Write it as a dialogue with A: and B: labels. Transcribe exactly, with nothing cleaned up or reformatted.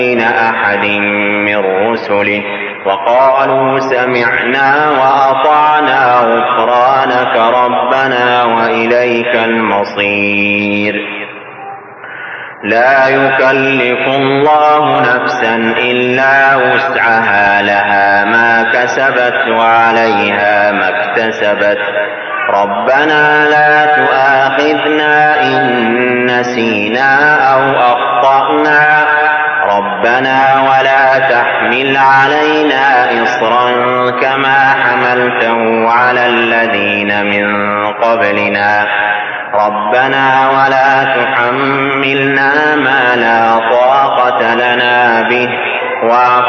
A: أحد من رسله وقالوا سمعنا وأطعنا غفرانك ربنا وإليك المصير. لا يكلف الله نفسا إلا وسعها لها ما كسبت وعليها ما اكتسبت ربنا لا تؤاخذنا إن نسينا أو أخطأنا ربنا ولا تحمل علينا إصرا كما حملته على الذين من قبلنا ربنا ولا تحملنا ما لا طاقة لنا به واعف